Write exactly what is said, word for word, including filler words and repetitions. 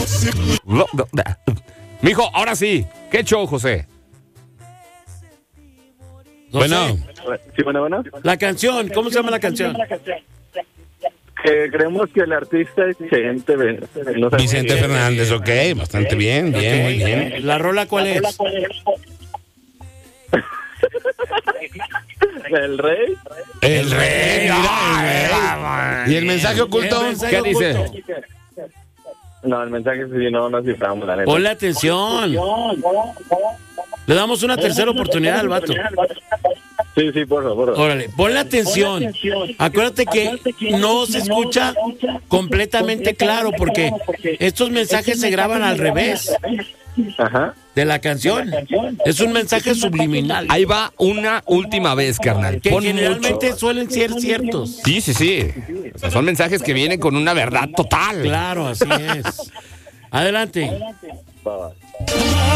Mijo, ahora sí. ¿Qué show, José? Bueno. Sí, bueno, bueno. La canción, ¿cómo se llama la canción? Que creemos que el artista es Vicente, no sé, Vicente Fernández, ok, bastante bien, bien, muy bien. ¿La rola cuál es? ¿El rey? El rey, mira, el rey. ¿Y el mensaje oculto? El mensaje ¿Qué dice? oculto. No, el mensaje sí, no, no ciframos, la neta. Ponle atención. Le damos una tercera oportunidad al vato. Sí, sí, por favor. Órale, ponle atención. Acuérdate que no se escucha completamente claro porque estos mensajes se graban al revés Ajá. de la canción. Es un mensaje subliminal Ahí va una última vez, carnal. que Pon generalmente mucho. suelen ser ciertos. Sí, sí, sí. O sea, son mensajes que vienen con una verdad total. Claro, así es. Adelante. Va, va.